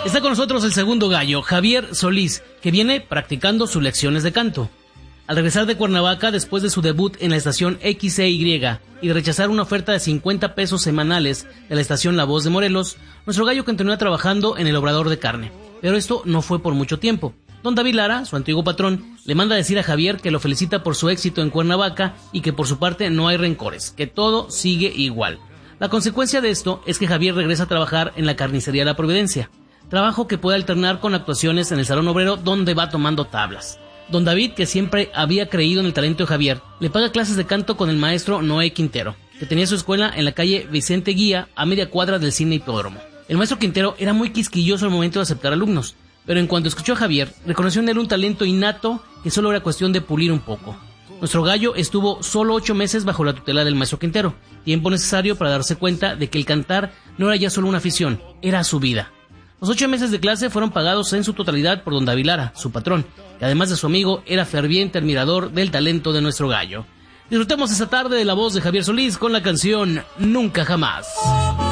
Está con nosotros el segundo gallo, Javier Solís, que viene practicando sus lecciones de canto. Al regresar de Cuernavaca, después de su debut en la estación XEY y de rechazar una oferta de 50 pesos semanales de la estación La Voz de Morelos, nuestro gallo continúa trabajando en el obrador de carne. Pero esto no fue por mucho tiempo. Don David Lara, su antiguo patrón, le manda a decir a Javier que lo felicita por su éxito en Cuernavaca y que por su parte no hay rencores, que todo sigue igual. La consecuencia de esto es que Javier regresa a trabajar en la carnicería La Providencia, trabajo que puede alternar con actuaciones en el Salón Obrero donde va tomando tablas. Don David, que siempre había creído en el talento de Javier, le paga clases de canto con el maestro Noé Quintero, que tenía su escuela en la calle Vicente Guía, a media cuadra del Cine Hipódromo. El maestro Quintero era muy quisquilloso al momento de aceptar alumnos, pero en cuanto escuchó a Javier, reconoció en él un talento innato que solo era cuestión de pulir un poco. Nuestro gallo estuvo solo 8 meses bajo la tutela del maestro Quintero, tiempo necesario para darse cuenta de que el cantar no era ya solo una afición, era su vida. Los 8 meses de clase fueron pagados en su totalidad por don David Lara, su patrón, que además de su amigo era ferviente admirador del talento de nuestro gallo. Disfrutemos esta tarde de la voz de Javier Solís con la canción Nunca Jamás.